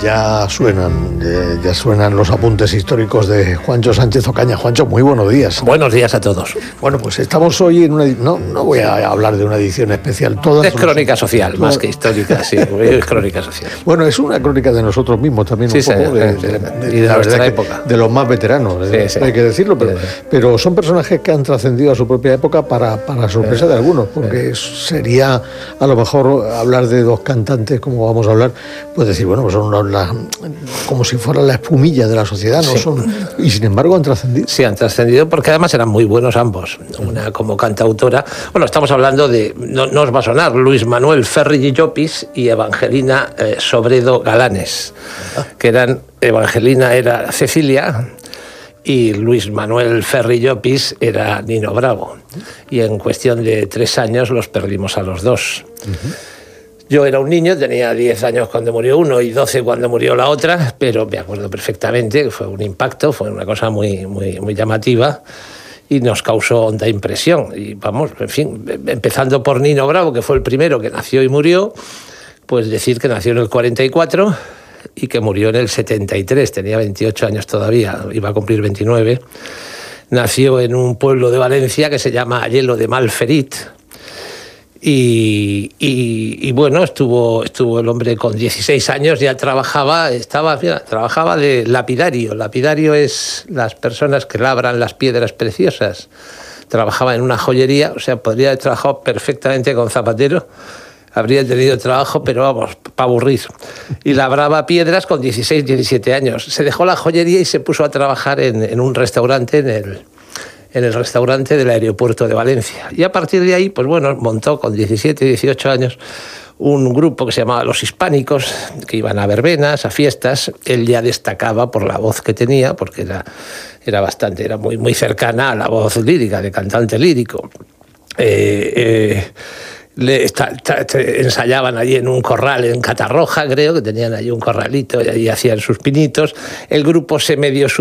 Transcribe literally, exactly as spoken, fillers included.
Ya suenan, eh, ya suenan los apuntes históricos de Juancho Sánchez Ocaña. Juancho, muy buenos días. Buenos días a todos. Bueno, pues estamos hoy en una... No, no voy a hablar de una edición especial. Todas es crónica los, social, todas, más que histórica, sí. Es crónica social. Bueno, es una crónica de nosotros mismos también, sí, un sí, poco. De, sí, de, de, de, y de la nuestra verdad época. De los más veteranos, sí, eh, sí. hay que decirlo. Pero, sí. pero son personajes que han trascendido a su propia época para, para sorpresa de algunos, porque sería a lo mejor hablar de dos cantantes, como vamos a hablar, pues decir, bueno, pues son unos, la, como si fuera la espumilla de la sociedad, ¿no? Sí. Son, y sin embargo han trascendido. Sí, han trascendido porque además eran muy buenos ambos. Una como cantautora, bueno, estamos hablando de, no, no os va a sonar, Luis Manuel Ferri Llopis y Evangelina eh, Sobredo Galanes, que eran, Evangelina era Cecilia y Luis Manuel Ferri Llopis era Nino Bravo. Y en cuestión de tres años los perdimos a los dos. Uh-huh. Yo era un niño, tenía diez años cuando murió uno y doce cuando murió la otra, pero me acuerdo perfectamente que fue un impacto, fue una cosa muy, muy, muy llamativa y nos causó honda impresión. Y vamos, en fin, empezando por Nino Bravo, que fue el primero que nació y murió, pues decir que nació en el cuarenta y cuatro y que murió en el setenta y tres, tenía veintiocho años todavía, iba a cumplir veintinueve. Nació en un pueblo de Valencia que se llama Ayelo de Malferit. Y, y, y bueno, estuvo, estuvo el hombre con dieciséis años, ya trabajaba, estaba, mira, trabajaba de lapidario. Lapidario es las personas que labran las piedras preciosas. Trabajaba en una joyería, o sea, podría haber trabajado perfectamente con zapatero, habría tenido trabajo, pero vamos, para aburrir. Y labraba piedras con dieciséis, diecisiete años. Se dejó la joyería y se puso a trabajar en, en un restaurante en el... en el restaurante del aeropuerto de Valencia. Y a partir de ahí, pues bueno, montó con diecisiete, dieciocho años un grupo que se llamaba Los Hispánicos, que iban a verbenas, a fiestas. Él ya destacaba por la voz que tenía, porque era, era bastante, era muy, muy cercana a la voz lírica, de cantante lírico. Eh, eh, Le, está, está, ensayaban allí en un corral en Catarroja, creo, que tenían allí un corralito y allí hacían sus pinitos. El grupo se medio